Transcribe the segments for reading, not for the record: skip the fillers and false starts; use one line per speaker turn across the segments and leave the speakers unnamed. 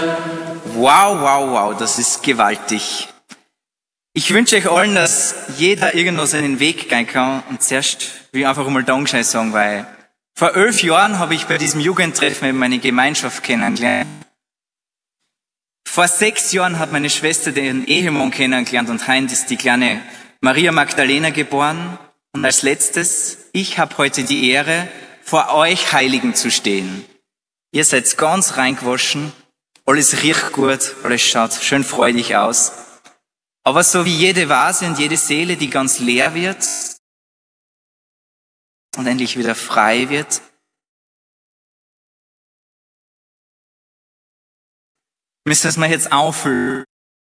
Wow, das ist gewaltig. Ich wünsche euch allen, dass jeder irgendwo seinen Weg gehen kann. Und zuerst will ich einfach einmal Dankeschön sagen, weil vor 11 Jahren habe ich bei diesem Jugendtreffen eben meine Gemeinschaft kennengelernt. Vor 6 Jahren hat meine Schwester den Ehemann kennengelernt und heute ist die kleine Maria Magdalena geboren. Und als letztes, ich habe heute die Ehre, vor euch Heiligen zu stehen. Ihr seid ganz reingewaschen, alles riecht gut, alles schaut schön freudig aus. Aber so wie jede Vase und jede Seele, die ganz leer wird und endlich wieder frei wird, müssen wir jetzt auffüllen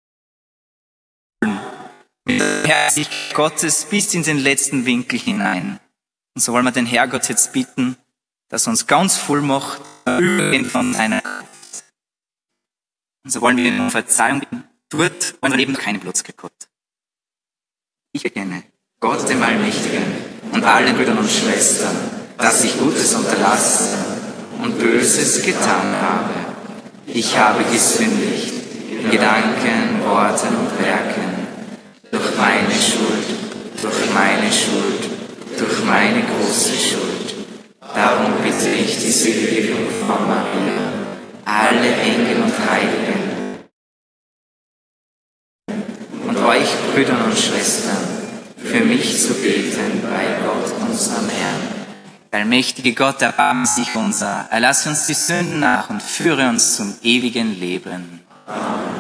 mit der Herrlichkeit Gottes bis in den letzten Winkel hinein. Und so wollen wir den Herrgott jetzt bitten, dass er uns ganz voll macht, übergehend von seiner Kraft. Und so wollen wir ihm um Verzeihung bitten, dort, wo unser Leben noch keinen Platz gekriegt hat. Ich erkenne Gott, dem Allmächtigen, und allen Brüdern und Schwestern, dass ich Gutes unterlassen und Böses getan habe. Ich habe gesündigt in Gedanken, Worten und Werken, durch meine Schuld, durch meine große Schuld. Darum bitte ich die selige Jungfrau Maria, alle Engel und Heiligen und euch, Brüder und Schwestern, für mich zu beten bei Gott, unserem Herrn. Der allmächtige Gott, erbarme sich unser, erlasse uns die Sünden nach und führe uns zum ewigen Leben. Amen.